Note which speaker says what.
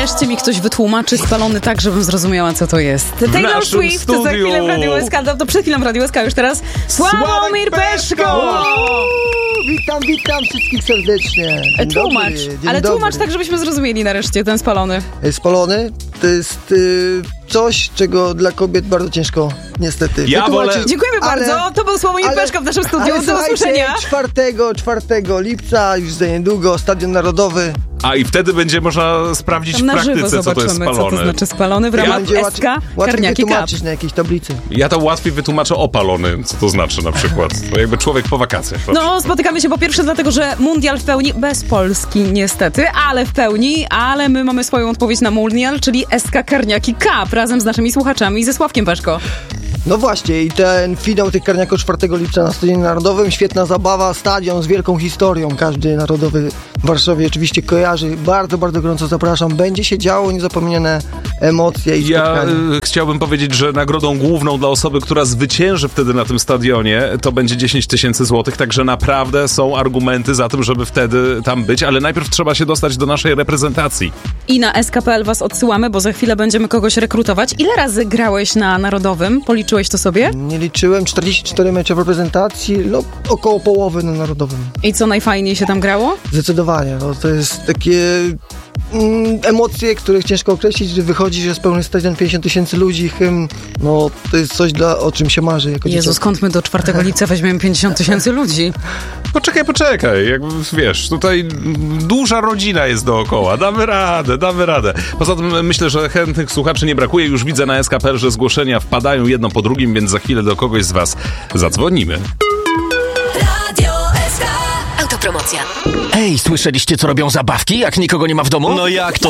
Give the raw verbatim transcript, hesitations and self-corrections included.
Speaker 1: Wreszcie mi ktoś wytłumaczy Spalony tak, żebym zrozumiała, co to jest. Taylor Swift
Speaker 2: studiu.
Speaker 1: za chwilę w Radiu S K, to, to przed chwilą w Radiu S K, już teraz Sławomir Peszko!
Speaker 3: Witam, witam wszystkich serdecznie. Dzień
Speaker 1: Tłumacz,
Speaker 3: dobry, dzień
Speaker 1: ale
Speaker 3: dobry.
Speaker 1: tłumacz tak, żebyśmy zrozumieli nareszcie ten Spalony.
Speaker 3: Spalony to jest y, coś, czego dla kobiet bardzo ciężko niestety
Speaker 2: Ja
Speaker 3: wytłumaczyć.
Speaker 2: wolę-
Speaker 1: Dziękujemy
Speaker 3: Ale-
Speaker 1: bardzo, to był Sławomir
Speaker 3: ale-
Speaker 1: Peszko w naszym studiu,
Speaker 3: Ale
Speaker 1: do
Speaker 3: słuchajcie,
Speaker 1: usłyszenia.
Speaker 3: czwartego, czwartego lipca, już za niedługo, Stadion Narodowy.
Speaker 2: A i wtedy będzie można sprawdzić
Speaker 1: Tam
Speaker 2: w
Speaker 1: na żywo
Speaker 2: praktyce, co to jest
Speaker 1: zobaczymy, co
Speaker 2: spalone.
Speaker 1: to znaczy Spalony w ramach
Speaker 3: Będzie
Speaker 1: S K
Speaker 3: łatwiej
Speaker 1: Karniaki Cup.
Speaker 3: wytłumaczyć na jakiejś tablicy.
Speaker 2: Ja to łatwiej wytłumaczę opalony, co to znaczy na przykład. To jakby człowiek po wakacjach.
Speaker 1: No, spotykamy się po pierwsze dlatego, że mundial w pełni, bez Polski niestety, ale w pełni, ale my mamy swoją odpowiedź na mundial, czyli S K Karniaki Cup, razem z naszymi słuchaczami i ze Sławkiem Peszko.
Speaker 3: No właśnie, i ten finał tych karniaków czwartego lipca na Stadionie Narodowym, świetna zabawa, stadion z wielką historią, każdy narodowy w Warszawie oczywiście kojarzy, bardzo, bardzo gorąco zapraszam, będzie się działo, niezapomniane emocje i
Speaker 2: Ja
Speaker 3: spotkania.
Speaker 2: y, chciałbym powiedzieć, że nagrodą główną dla osoby, która zwycięży wtedy na tym stadionie, to będzie dziesięć tysięcy złotych, także naprawdę są argumenty za tym, żeby wtedy tam być, ale najpierw trzeba się dostać do naszej reprezentacji.
Speaker 1: I na S K P L was odsyłamy, bo za chwilę będziemy kogoś rekrutować. Ile razy grałeś na Narodowym? Policzyłeś to sobie?
Speaker 3: Nie liczyłem, czterdzieści cztery mecze w reprezentacji, no około połowy na Narodowym.
Speaker 1: I co najfajniej się tam grało?
Speaker 3: Zdecydowanie, no to jest takie mm, emocje, których ciężko określić, że wychodzi, że jest pełny stadion, pięćdziesiąt tysięcy ludzi, hym, no to jest coś, dla, o czym się marzy jako
Speaker 1: Jezu,
Speaker 3: dzieciak.
Speaker 1: skąd my do czwartego lipca weźmiemy pięćdziesiąt tysięcy ludzi?
Speaker 2: Poczekaj, poczekaj, jak wiesz, tutaj duża rodzina jest dookoła, damy radę, damy radę. Poza tym myślę, że chętnych słuchaczy nie brakuje, już widzę na S K P L, że zgłoszenia wpadają jedno po drugim, więc za chwilę do kogoś z was zadzwonimy.
Speaker 4: Radio S K. Autopromocja.
Speaker 5: Ej, słyszeliście, co robią zabawki, jak nikogo nie ma w domu?
Speaker 6: No jak to?